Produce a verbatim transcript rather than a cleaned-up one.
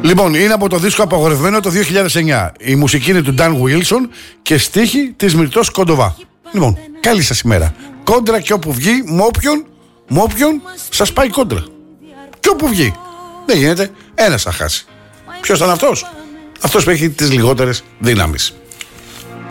Λοιπόν, είναι από το δίσκο Απαγορευμένο το δύο χιλιάδες εννιά. Η μουσική είναι του Dan Wilson και στίχη της Μυρτός Κοντοβά. Λοιπόν, καλή σας ημέρα. Κόντρα και όπου βγει, με όποιον, με όποιον σας πάει κόντρα. Και όπου βγει. Δεν γίνεται, ένας θα χάσει. Ποιος ήταν αυτός? Αυτός που έχει τις λιγότερες δύναμεις.